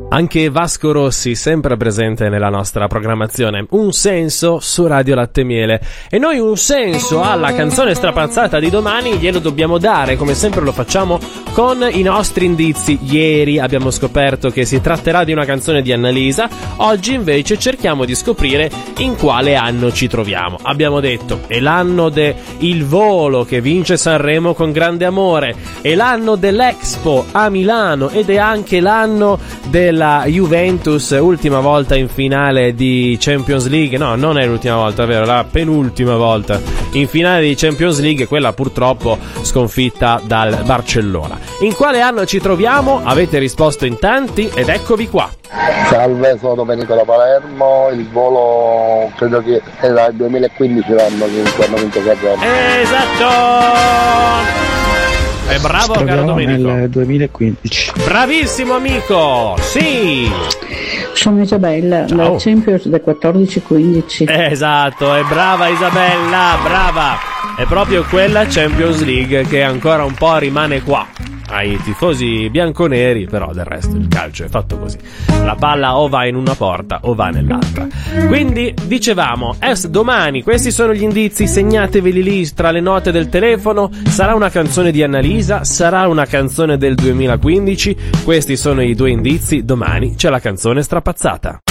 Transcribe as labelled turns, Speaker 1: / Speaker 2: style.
Speaker 1: Anche Vasco Rossi sempre presente nella nostra programmazione. Un senso su Radio Latte e Miele. E noi un senso alla canzone strapazzata di domani glielo dobbiamo dare, come sempre lo facciamo con i nostri indizi. Ieri abbiamo scoperto che si tratterà di una canzone di Annalisa, oggi invece cerchiamo di scoprire in quale anno ci troviamo. Abbiamo detto è l'anno del Volo che vince Sanremo con grande amore, è l'anno dell'Expo a Milano ed è anche l'anno della Juventus, ultima volta in finale di Champions League. No, non è l'ultima volta, è vero, la penultima volta in finale di Champions League, quella purtroppo sconfitta dal Barcellona. In quale anno ci troviamo? Avete risposto in tanti ed eccovi qua.
Speaker 2: Salve, sono Domenico da Palermo. Il Volo credo che era il 2015 l'anno che hanno vinto Sanremo.
Speaker 1: Esatto! È bravo, caro Domenico.
Speaker 3: Nel 2015.
Speaker 1: Bravissimo amico, sì.
Speaker 4: Sono Isabella, la Champions del 14-15.
Speaker 1: Esatto, è brava Isabella, brava. È proprio quella Champions League che ancora un po' rimane qua ai tifosi bianconeri, però del resto il calcio è fatto così. La palla o va in una porta o va nell'altra. Quindi dicevamo, domani, questi sono gli indizi, segnateveli lì tra le note del telefono. Sarà una canzone di Annalisa, sarà una canzone del 2015. Questi sono i due indizi, domani c'è la canzone strapazzata.